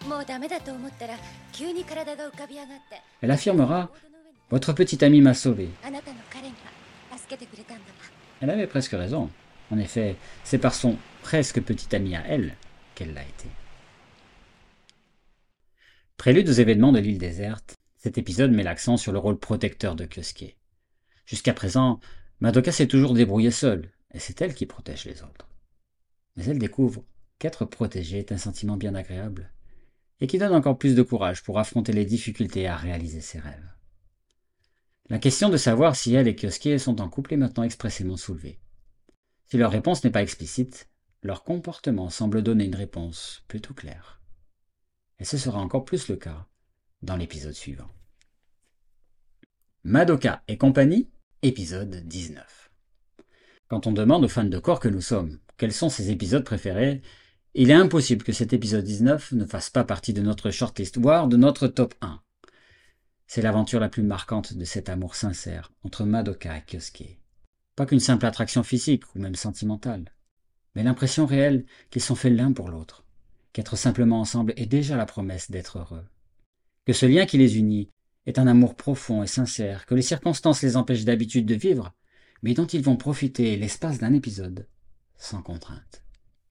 Elle affirmera « Votre petit ami m'a sauvé ». Elle avait presque raison. En effet, c'est par son presque petit ami à elle qu'elle l'a été. Prélude aux événements de l'île déserte, cet épisode met l'accent sur le rôle protecteur de Kyosuke. Jusqu'à présent, Madoka s'est toujours débrouillée seule, et c'est elle qui protège les autres. Mais elle découvre qu'être protégée est un sentiment bien agréable, et qui donne encore plus de courage pour affronter les difficultés à réaliser ses rêves. La question de savoir si elle et Kyosuke sont en couple est maintenant expressément soulevée. Si leur réponse n'est pas explicite, leur comportement semble donner une réponse plutôt claire. Et ce sera encore plus le cas dans l'épisode suivant. Madoka et compagnie, épisode 19. Quand on demande aux fans de corps que nous sommes quels sont ses épisodes préférés, il est impossible que cet épisode 19 ne fasse pas partie de notre shortlist, voire de notre top 1. C'est l'aventure la plus marquante de cet amour sincère entre Madoka et Kyosuke. Pas qu'une simple attraction physique ou même sentimentale, mais l'impression réelle qu'ils sont faits l'un pour l'autre, qu'être simplement ensemble est déjà la promesse d'être heureux. Que ce lien qui les unit est un amour profond et sincère que les circonstances les empêchent d'habitude de vivre, mais dont ils vont profiter l'espace d'un épisode, sans contrainte.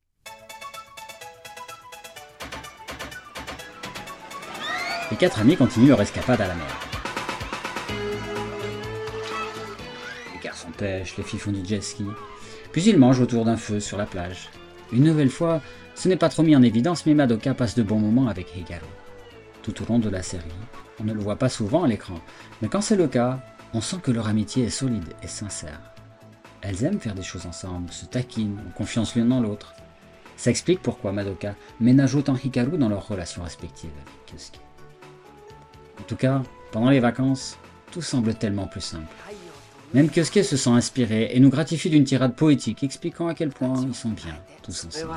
Les 4 amis continuent leur escapade à la mer. Les garçons pêchent, les filles font du jet ski, puis ils mangent autour d'un feu sur la plage. Une nouvelle fois, ce n'est pas trop mis en évidence, mais Madoka passe de bons moments avec Hikaru. Tout au long de la série, on ne le voit pas souvent à l'écran, mais quand c'est le cas, on sent que leur amitié est solide et sincère. Elles aiment faire des choses ensemble, se taquinent, ont confiance l'une dans l'autre. Ça explique pourquoi Madoka ménage autant Hikaru dans leurs relations respectives avec Kyosuke. En tout cas, pendant les vacances, tout semble tellement plus simple. Même Kyosuke se sent inspiré et nous gratifie d'une tirade poétique expliquant à quel point ils sont bien tous ensemble.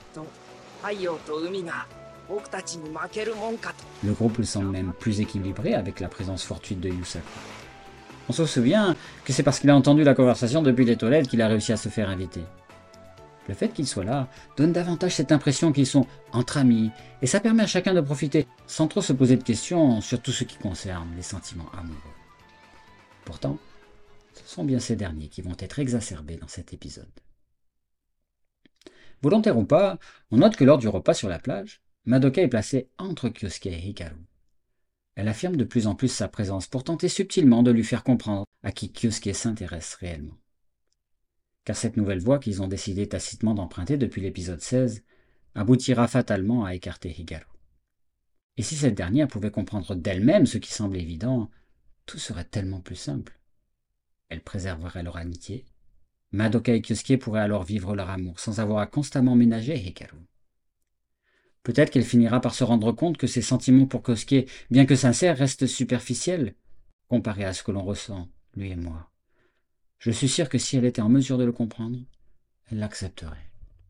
Le groupe le semble même plus équilibré avec la présence fortuite de Yusaku. On se souvient que c'est parce qu'il a entendu la conversation depuis les toilettes qu'il a réussi à se faire inviter. Le fait qu'ils soient là donne davantage cette impression qu'ils sont entre amis, et ça permet à chacun de profiter sans trop se poser de questions sur tout ce qui concerne les sentiments amoureux. Pourtant, ce sont bien ces derniers qui vont être exacerbés dans cet épisode. Volontaire ou pas, on note que lors du repas sur la plage, Madoka est placée entre Kyosuke et Hikaru. Elle affirme de plus en plus sa présence pour tenter subtilement de lui faire comprendre à qui Kyosuke s'intéresse réellement. Car cette nouvelle voie qu'ils ont décidé tacitement d'emprunter depuis l'épisode 16 aboutira fatalement à écarter Hikaru. Et si cette dernière pouvait comprendre d'elle-même ce qui semble évident, tout serait tellement plus simple. Elle préserverait leur amitié. Madoka et Kyosuke pourraient alors vivre leur amour sans avoir à constamment ménager Hikaru. Peut-être qu'elle finira par se rendre compte que ses sentiments pour Kyosuke, bien que sincères, restent superficiels, comparés à ce que l'on ressent, lui et moi. Je suis sûr que si elle était en mesure de le comprendre, elle l'accepterait.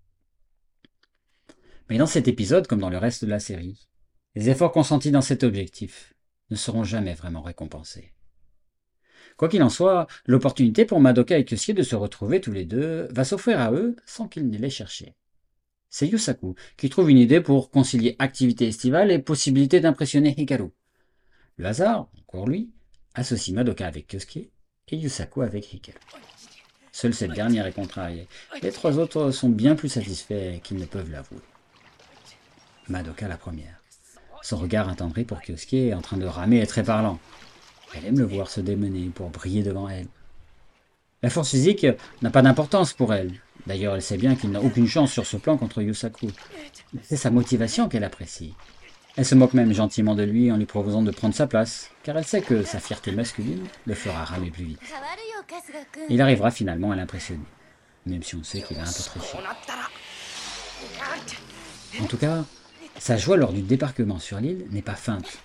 Mais dans cet épisode, comme dans le reste de la série, les efforts consentis dans cet objectif ne seront jamais vraiment récompensés. Quoi qu'il en soit, l'opportunité pour Madoka et Kyosuke de se retrouver tous les deux va s'offrir à eux sans qu'ils ne l'aient cherché. C'est Yusaku qui trouve une idée pour concilier activité estivale et possibilité d'impressionner Hikaru. Le hasard, encore lui, associe Madoka avec Kyosuke et Yusaku avec Hikaru. Seule cette dernière est contrariée. Les 3 autres sont bien plus satisfaits qu'ils ne peuvent l'avouer. Madoka la première. Son regard attendri pour Kyosuke en train de ramer est très parlant. Elle aime le voir se démener pour briller devant elle. La force physique n'a pas d'importance pour elle. D'ailleurs, elle sait bien qu'il n'a aucune chance sur ce plan contre Yusaku. Mais c'est sa motivation qu'elle apprécie. Elle se moque même gentiment de lui en lui proposant de prendre sa place, car elle sait que sa fierté masculine le fera ramer plus vite. Il arrivera finalement à l'impressionner, même si on sait qu'il a un peu triché. En tout cas, sa joie lors du débarquement sur l'île n'est pas feinte.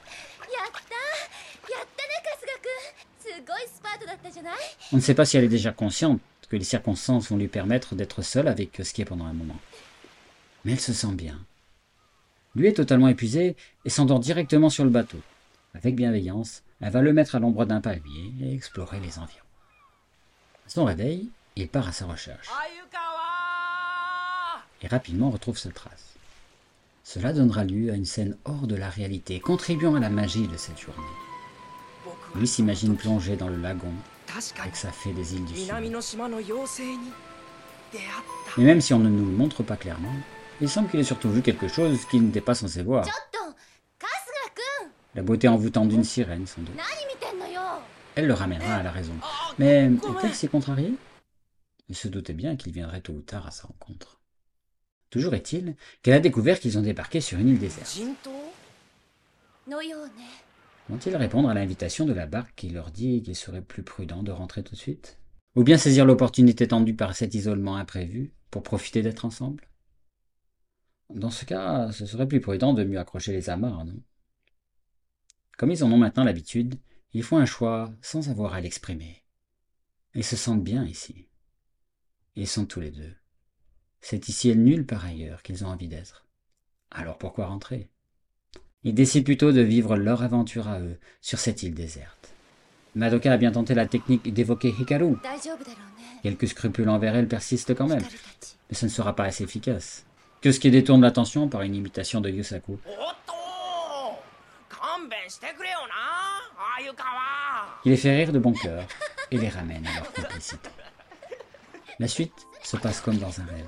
On ne sait pas si elle est déjà consciente que les circonstances vont lui permettre d'être seule avec Kyosuke pendant un moment. Mais elle se sent bien. Lui est totalement épuisé et s'endort directement sur le bateau. Avec bienveillance, elle va le mettre à l'ombre d'un palmier et explorer les environs. À son réveil, il part à sa recherche. Et rapidement retrouve sa trace. Cela donnera lieu à une scène hors de la réalité, contribuant à la magie de cette journée. Lui s'imagine plongé dans le lagon, avec sa fée des îles du Sud. Mais même si on ne nous le montre pas clairement, il semble qu'il ait surtout vu quelque chose qu'il n'était pas censé voir. La beauté envoûtante d'une sirène, sans doute. Elle le ramènera à la raison. Mais est-elle si contrariée? Il se doutait bien qu'il viendrait tôt ou tard à sa rencontre. Toujours est-il qu'elle a découvert qu'ils ont débarqué sur une île déserte. Vont-ils répondre à l'invitation de la barque qui leur dit qu'il serait plus prudent de rentrer tout de suite? Ou bien saisir l'opportunité tendue par cet isolement imprévu pour profiter d'être ensemble? Dans ce cas, ce serait plus prudent de mieux accrocher les amarres, non? Comme ils en ont maintenant l'habitude, ils font un choix sans avoir à l'exprimer. Ils se sentent bien ici. Ils sont tous les deux. C'est ici et nulle part ailleurs qu'ils ont envie d'être. Alors pourquoi rentrer? Ils décident plutôt de vivre leur aventure à eux sur cette île déserte. Madoka a bien tenté la technique d'évoquer Hikaru. Quelques scrupules envers elle persistent quand même, mais ce ne sera pas assez efficace. Que ce qui détourne l'attention par une imitation de Yusaku. Il les fait rire de bon cœur et les ramène à leur complicité. La suite se passe comme dans un rêve.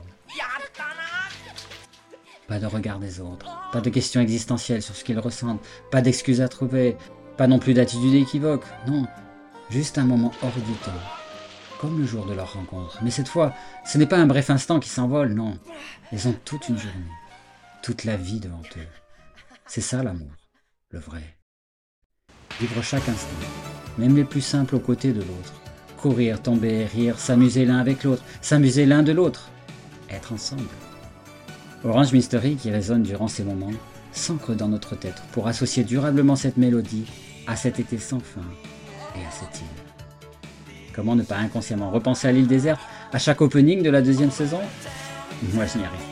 Pas de regard des autres, pas de questions existentielles sur ce qu'ils ressentent, pas d'excuses à trouver, pas non plus d'attitude équivoque, non, juste un moment hors du temps, comme le jour de leur rencontre. Mais cette fois, ce n'est pas un bref instant qui s'envole, non, ils ont toute une journée, toute la vie devant eux. C'est ça l'amour, le vrai. Vivre chaque instant, même les plus simples aux côtés de l'autre. Courir, tomber, rire, s'amuser l'un avec l'autre, s'amuser l'un de l'autre. Être ensemble. Orange Mystery, qui résonne durant ces moments, s'ancre dans notre tête pour associer durablement cette mélodie à cet été sans fin et à cette île. Comment ne pas inconsciemment repenser à l'île déserte à chaque opening de la deuxième saison? Moi, je n'y arrive pas.